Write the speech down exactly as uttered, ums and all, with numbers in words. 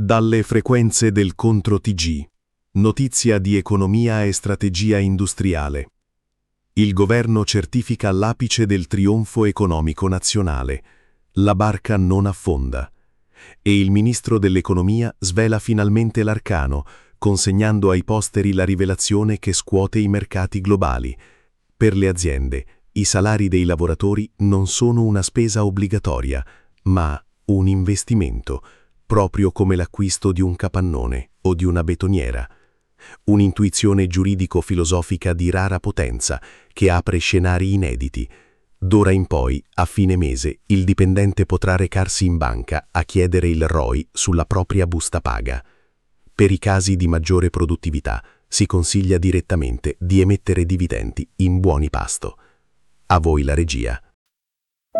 Dalle frequenze del Contro T G. Notizia di economia e strategia industriale. Il governo certifica l'apice del trionfo economico nazionale. La barca non affonda. E il ministro dell'economia svela finalmente l'arcano, consegnando ai posteri la rivelazione che scuote i mercati globali. Per le aziende, i salari dei lavoratori non sono una spesa obbligatoria, ma un investimento, proprio come l'acquisto di un capannone o di una betoniera. Un'intuizione giuridico-filosofica di rara potenza che apre scenari inediti. D'ora in poi, a fine mese, il dipendente potrà recarsi in banca a chiedere il R O I sulla propria busta paga. Per i casi di maggiore produttività, si consiglia direttamente di emettere dividendi in buoni pasto. A voi la regia.